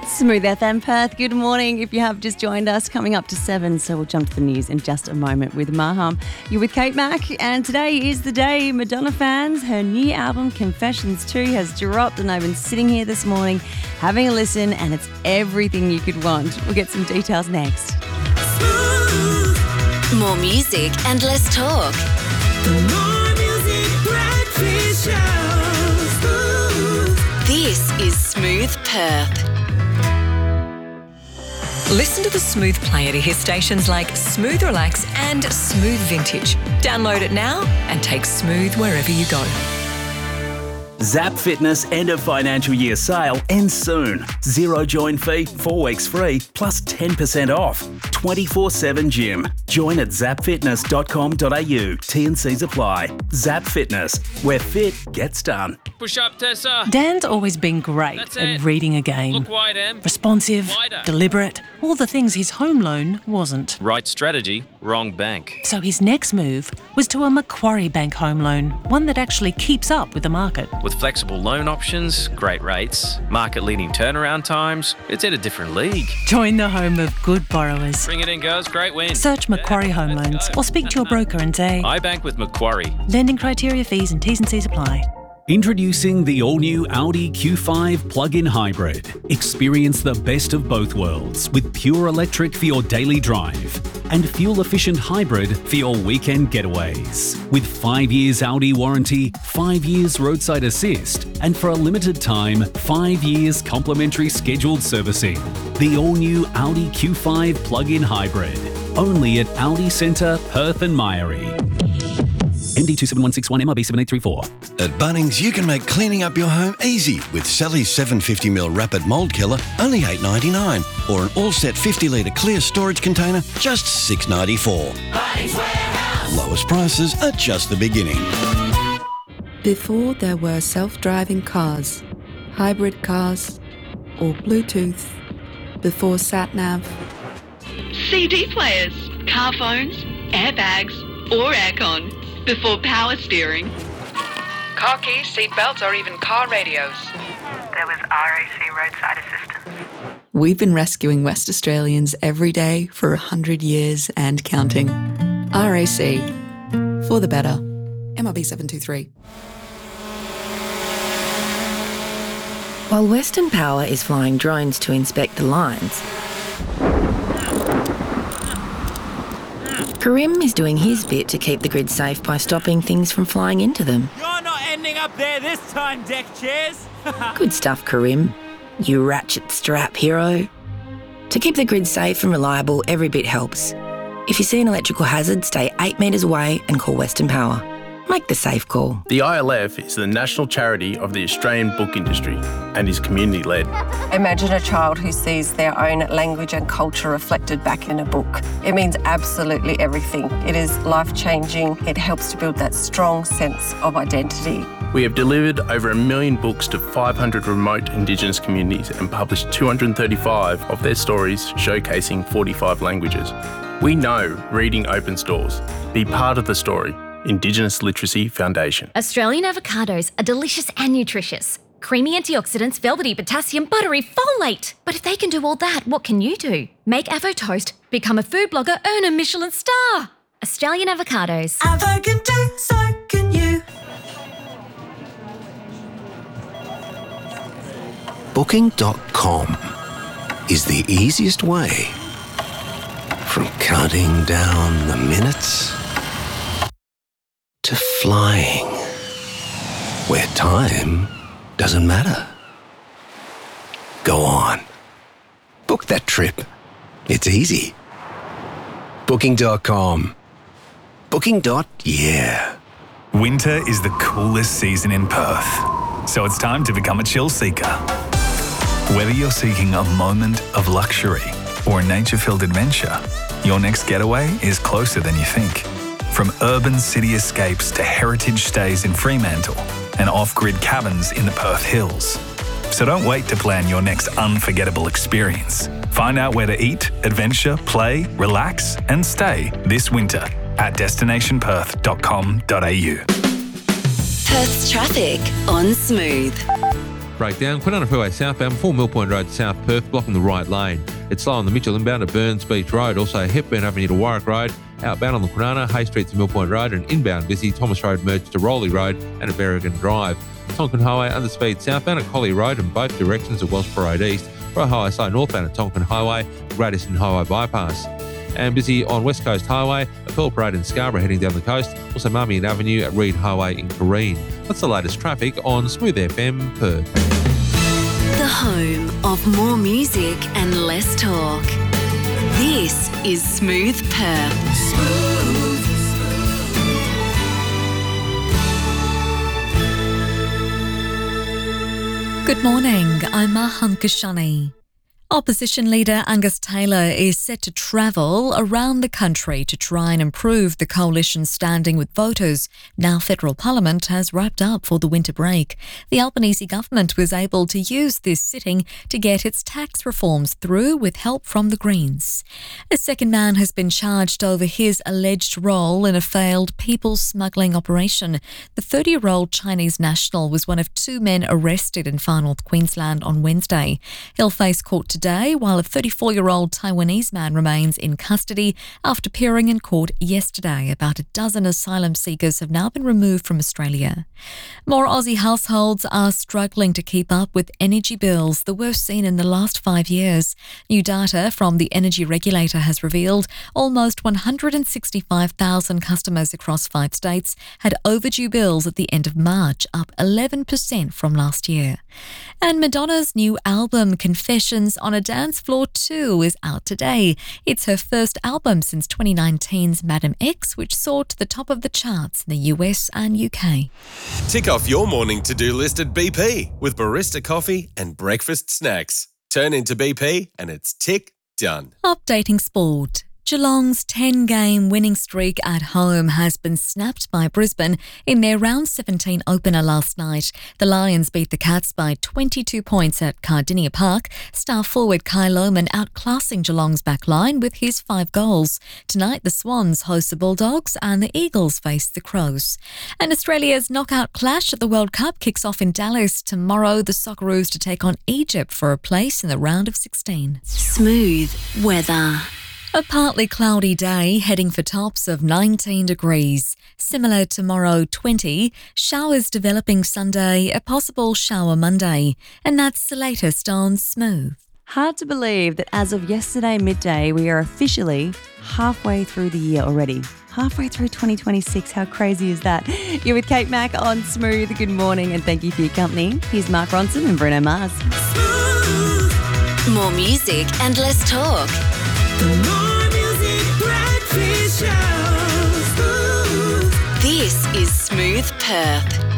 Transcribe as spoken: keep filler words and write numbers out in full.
Smooth F M Perth, good morning. If you have just joined us, coming up to seven, so we'll jump to the news in just a moment with Maham. You're with Kate Mack, and today is the day. Madonna fans, her new album Confessions two has dropped, and I've been sitting here this morning having a listen, and it's everything you could want. We'll get some details next. Smooth. More music and less talk. The More Music Breakfast Show. Smooth. This is Smooth Perth. Listen to the Smooth player to hear stations like Smooth Relax and Smooth Vintage. Download it now and take Smooth wherever you go. Zap Fitness end of financial year sale ends soon. Zero join fee, four weeks free, plus ten percent off. twenty-four seven gym. Join at zap fitness dot com dot a u. T and Cs apply. Zap Fitness, where fit gets done. Push up, Tessa. Dan's always been great That's at it. reading a game. Look wide, Em. Responsive, Wider. deliberate, all the things his home loan wasn't. Right strategy, wrong bank. So his next move was to a Macquarie Bank home loan, one that actually keeps up with the market. With flexible loan options, great rates, market-leading turnaround times, it's in a different league. Join the home of good borrowers. Bring it in, girls. Great win. Search Macquarie Yeah, Home let's Loans go. or speak to your broker and say, I bank with Macquarie. lending criteria, fees and T's and C's apply. Introducing the all-new Audi Q five plug-in hybrid. Experience the best of both worlds with pure electric for your daily drive and fuel-efficient hybrid for your weekend getaways. With five years Audi warranty, five years roadside assist, and for a limited time, five years complimentary scheduled servicing. The all-new Audi Q five plug-in hybrid. Only at Audi Centre, Perth and Myrie. M D two seven one six one, M R B seven eight three four. At Bunnings, you can make cleaning up your home easy with Sally's seven hundred fifty milliliter Rapid Mold Killer, only eight dollars ninety-nine, or an all-set fifty litre clear storage container, just six dollars ninety-four. Bunnings Warehouse. Lowest prices are just the beginning. Before there were self-driving cars, hybrid cars, or Bluetooth, before sat-nav, C D players, car phones, airbags, or aircon, before power steering. Car keys, seat belts, or even car radios. There was R A C roadside assistance. we've been rescuing West Australians every day for a hundred years and counting. R A C, for the better. M R B seven two three. While Western Power is flying drones to inspect the lines, Karim is doing his bit to keep the grid safe by stopping things from flying into them. You're not ending up there this time, deck chairs. Good stuff, Karim. You ratchet strap hero. To keep the grid safe and reliable, every bit helps. If you see an electrical hazard, stay eight metres away and call Western Power. Make the safe call. The I L F is the national charity of the Australian book industry and is community-led. Imagine a child who sees their own language and culture reflected back in a book. It means absolutely everything. It is life-changing. It helps to build that strong sense of identity. We have delivered over a million books to five hundred remote Indigenous communities and published two hundred thirty-five of their stories showcasing forty-five languages. We know reading opens doors. Be part of the story. Indigenous Literacy Foundation. Australian avocados are delicious and nutritious. Creamy antioxidants, velvety potassium, buttery folate. But if they can do all that, what can you do? Make Avo Toast, become a food blogger, earn a Michelin star. Australian avocados. Avo can do, so can you. Booking dot com is the easiest way from counting down the minutes to flying, where time doesn't matter. Go on. Book that trip. It's easy. Booking dot com. Booking. Yeah. Winter is the coolest season in Perth, so it's time to become a chill seeker. Whether you're seeking a moment of luxury or a nature-filled adventure, your next getaway is closer than you think. From urban city escapes to heritage stays in Fremantle and off-grid cabins in the Perth Hills. So don't wait to plan your next unforgettable experience. Find out where to eat, adventure, play, relax and stay this winter at destination perth dot com dot a u. Perth's traffic on Smooth. breakdown. Quinana Freeway southbound before Mill Point Road, South Perth, blocking the right lane. It's slow on the Mitchell inbound at Burns Beach Road, also Hepburn Avenue to Warwick Road, outbound on the Quinana, Hay Street to Mill Point Road, and inbound busy Thomas Road merge to Rowley Road and at Berrigan Drive. Tonkin Highway underspeed southbound at Collie Road in both directions at Wellsborough Road East. Road Highway slow northbound at Tonkin Highway, Great Eastern Highway bypass. And busy on West Coast Highway, a Pearl Parade in Scarborough heading down the coast, also Marmion Avenue at Reed Highway in Careen. That's the latest traffic on Smooth F M Perth. The home of more music and less talk. This is Smooth Perth. Smooth. Good morning, I'm Maham Kashani. Opposition leader Angus Taylor is set to travel around the country to try and improve the coalition's standing with voters. Now federal parliament has wrapped up for the winter break. The Albanese government was able to use this sitting to get its tax reforms through with help from the Greens. A second man has been charged over his alleged role in a failed people smuggling operation. The thirty-year-old Chinese national was one of two men arrested in Far North Queensland on Wednesday. He'll face court today. Today, while a thirty-four-year-old Taiwanese man remains in custody after appearing in court yesterday. About a dozen asylum seekers have now been removed from Australia. More Aussie households are struggling to keep up with energy bills, the worst seen in the last five years. New data from the energy regulator has revealed almost one hundred sixty-five thousand customers across five states had overdue bills at the end of March, up eleven percent from last year. And Madonna's new album, Confessions on a Dance Floor two, is out today. It's her first album since twenty nineteen's Madam X, which soared to the top of the charts in the U S and U K. Tick off your morning to-do list at B P with barista coffee and breakfast snacks. Turn into B P and it's tick done. Updating sport. Geelong's ten-game winning streak at home has been snapped by Brisbane in their round seventeen opener last night. The Lions beat the Cats by twenty-two points at Cardinia Park, star forward Kai Lohmann outclassing Geelong's back line with his five goals. Tonight, the Swans host the Bulldogs and the Eagles face the Crows. And Australia's knockout clash at the World Cup kicks off in Dallas tomorrow. The Socceroos to take on Egypt for a place in the round of sixteen. Smooth weather. A partly cloudy day, heading for tops of nineteen degrees. Similar tomorrow, twenty. Showers developing Sunday, a possible shower Monday. And that's the latest on Smooth. Hard to believe that as of yesterday midday, we are officially halfway through the year already. Halfway through twenty twenty-six. How crazy is that? You're with Kate Mack on Smooth. Good morning and thank you for your company. Here's Mark Ronson and Bruno Mars. More music and less talk. More music breakfast show. This is Smooth Perth.